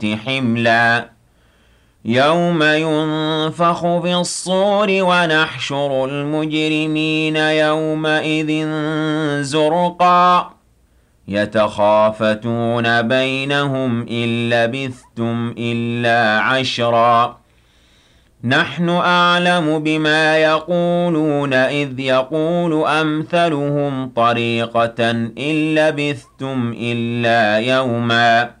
حملا يوم ينفخ في الصور ونحشر المجرمين يومئذ زرقا يتخافتون بينهم إن لبثتم إلا عشرا نحن أعلم بما يقولون إذ يقول أمثلهم طريقة إن لبثتم إلا يوما